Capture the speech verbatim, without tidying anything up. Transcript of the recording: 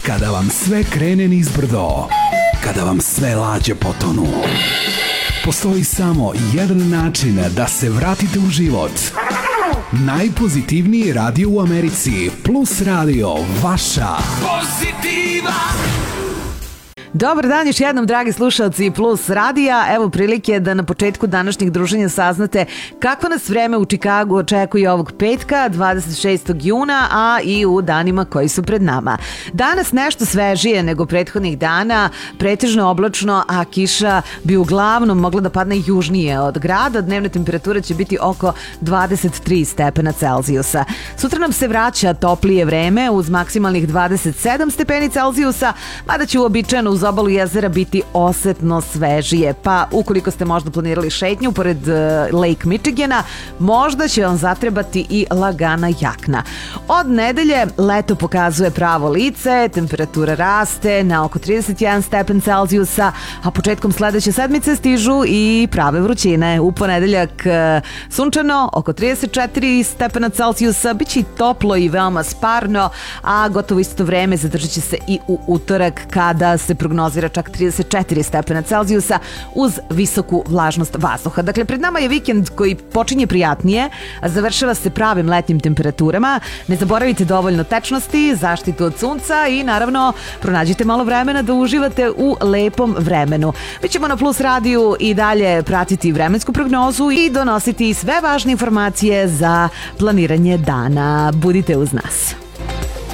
Kada vam sve krene nizbrdo, kada vam sve lađe potonu, postoji samo jedan način da se vratite u život. Najpozitivniji radio u Americi, Plus radio, vaša pozitiva. Dobar dan još jednom, dragi slušalci Plus radija. Evo prilike da na početku današnjeg druženja saznate kako nas vreme u Čikagu očekuje ovog petka, dvadeset šestog juna, a i u danima koji su pred nama. Danas nešto svežije nego prethodnih dana, pretežno oblačno, a kiša bi uglavnom mogla da padne južnije od grada. Dnevna temperatura će biti oko dvadeset tri stepena Celzijusa. Sutra nam se vraća toplije vreme uz maksimalnih dvadeset sedam stepeni Celzijusa, mada će uobičajeno uz obalu jezera biti osetno svežije, pa ukoliko ste možda planirali šetnju pored uh, Lake Michigana, možda će vam zatrebati i lagana jakna. Od nedelje leto pokazuje pravo lice, temperatura raste na oko trideset jedan stepen Celzijusa, a početkom sledeće sedmice stižu i prave vrućine. U ponedeljak uh, sunčano, oko trideset četiri stepena Celzijusa, bit će i toplo i veoma sparno, a gotovo isto vreme zadržat će se i u utorak kada se prognozira čak trideset četiri stepena Celzijusa uz visoku vlažnost vazduha. Dakle, pred nama je vikend koji počinje prijatnije, a završava se pravim letnjim temperaturama. Ne zaboravite dovoljno tečnosti, zaštitu od sunca i naravno pronađite malo vremena da uživate u lepom vremenu. Mi ćemo na Plus radiju i dalje pratiti vremensku prognozu i donositi sve važne informacije za planiranje dana. Budite uz nas.